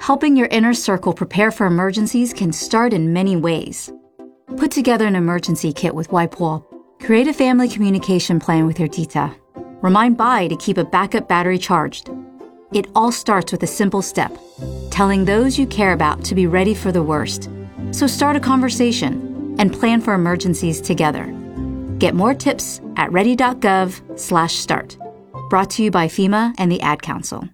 Helping your inner circle prepare for emergencies can start in many ways. Put together an emergency kit with WipeWall. Create a family communication plan with your tita. Remind Bai to keep a backup battery charged. It all starts with a simple step, telling those you care about to be ready for the worst. So start a conversation and plan for emergencies together. Get more tips at ready.gov/start. Brought to you by FEMA and the Ad Council.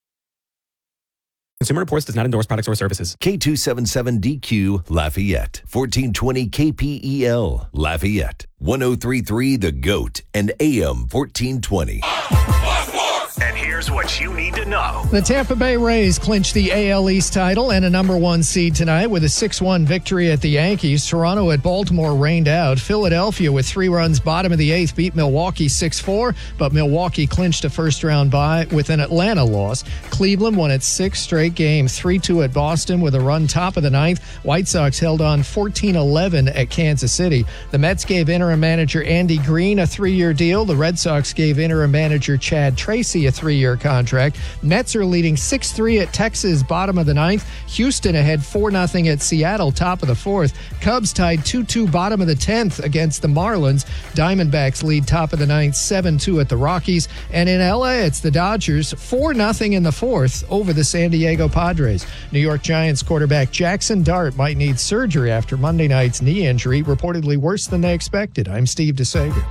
Consumer Reports does not endorse products or services. K277DQ Lafayette, 1420 KPEL Lafayette, 1033 The Goat, and AM 1420. And here's what you need to know. The Tampa Bay Rays clinched the AL East title and a number one seed tonight with a 6-1 victory at the Yankees. Toronto at Baltimore rained out. Philadelphia, with 3 runs bottom of the 8th, beat Milwaukee 6-4, but Milwaukee clinched a first-round bye with an Atlanta loss. Cleveland won its 6th straight game, 3-2 at Boston with a run top of the 9th. White Sox held on 14-11 at Kansas City. The Mets gave interim manager Andy Green a 3-year deal. The Red Sox gave interim manager Chad Tracy a 3-year contract. Mets are leading 6-3 at Texas, bottom of the 9th. Houston ahead 4-0 at Seattle, top of the 4th. Cubs tied 2-2, bottom of the 10th against the Marlins. Diamondbacks lead top of the 9th, 7-2 at the Rockies. And in LA, it's the Dodgers, 4-0 in the 4th over the San Diego Padres. New York Giants quarterback Jackson Dart might need surgery after Monday night's knee injury, reportedly worse than they expected. I'm Steve DeSager.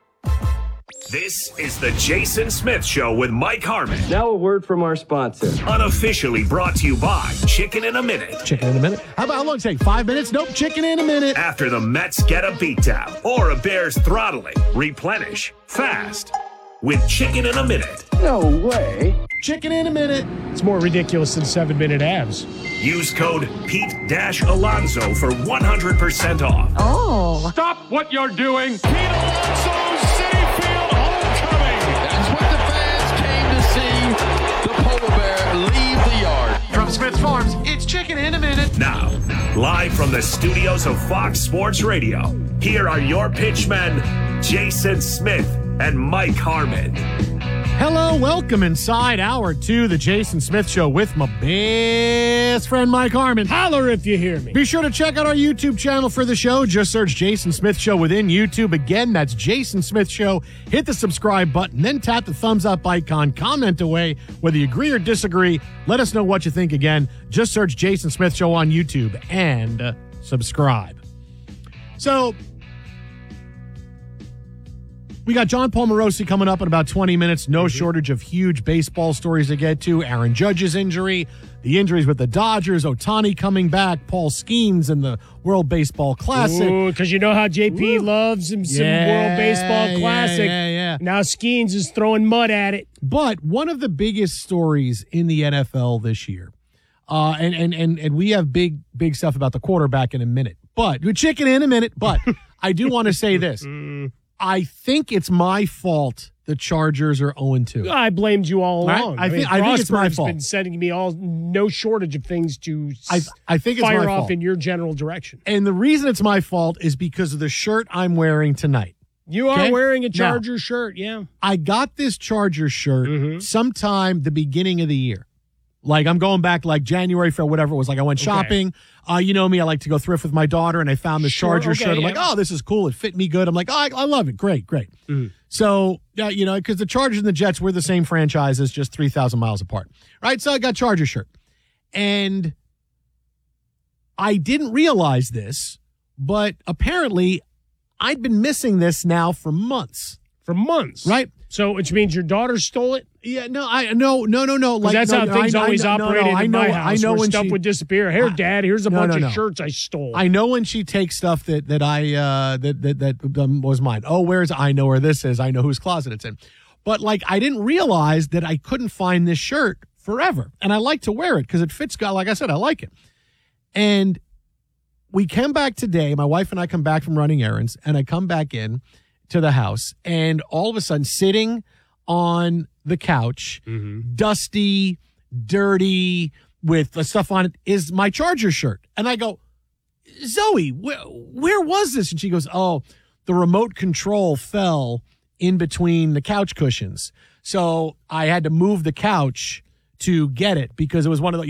This is the Jason Smith Show with Mike Harmon. Now a word from our sponsor. Unofficially brought to you by Chicken in a Minute. Chicken in a minute? How long does it take? 5 minutes? Nope, chicken in a minute. After the Mets get a beatdown or a Bears throttling, replenish fast with Chicken in a Minute. No way. Chicken in a minute. It's more ridiculous than 7-minute abs. Use code Pete-Alonso for 100% off. Oh. Stop what you're doing. Pete Alonso's Citi Field homecoming. That's what the fans came to see. The polar bear leave the yard. From Smith Farms, it's Chicken in a Minute. Now, live from the studios of Fox Sports Radio, here are your pitchmen, Jason Smith and Mike Harmon. Hello, welcome inside hour 2, the Jason Smith Show with my best friend Mike Harmon. Holler if you hear me. Be sure to check out our YouTube channel for the show. Just search Jason Smith Show within YouTube. Again, that's Jason Smith Show. Hit the subscribe button, then tap the thumbs up icon. Comment away whether you agree or disagree. Let us know what you think. Again, just search Jason Smith Show on YouTube and subscribe. So, we got John Paul Morosi coming up in about 20 minutes. No shortage of huge baseball stories to get to. Aaron Judge's injury, the injuries with the Dodgers, Ohtani coming back, Paul Skeens in the World Baseball Classic. Because you know how JP loves him some World Baseball Classic. Yeah. Now Skeens is throwing mud at it. But one of the biggest stories in the NFL this year, and we have big stuff about the quarterback in a minute. But we're chicken in a minute. But I do want to say this. I think it's my fault the Chargers are 0-2. I blamed you all along. I think it's my fault. Been sending me no shortage of things to I think it's fire my off fault. in your general direction. And the reason it's my fault is because of the shirt I'm wearing tonight. You are wearing a Charger shirt, yeah. I got this Charger shirt sometime the beginning of the year. Like, I'm going back like January, February, whatever it was. Like, I went shopping. You know me, I like to go thrift with my daughter, and I found this Charger shirt. I'm like, oh, this is cool. It fit me good. I'm like, oh, I love it. Great. So, because the Chargers and the Jets were the same franchises, just 3,000 miles apart. Right? So I got Charger shirt. And I didn't realize this, but apparently I'd been missing this now for months. For months? Right? So, which means your daughter stole it? Yeah, no. Like, that's how things always operated in my house. I know when stuff would disappear. Here, Dad, here's a bunch of shirts I stole. I know when she takes stuff that was mine. Oh, I know where this is. I know whose closet it's in. But like, I didn't realize that I couldn't find this shirt forever, and I like to wear it because it fits. Like I said, I like it. And we came back today. My wife and I come back from running errands, and I come back in to the house, and all of a sudden, sitting on the couch, dusty, dirty, with the stuff on it, is my Charger shirt. And I go, Zoe, where was this? And she goes, oh, the remote control fell in between the couch cushions. So I had to move the couch to get it because it was one of the,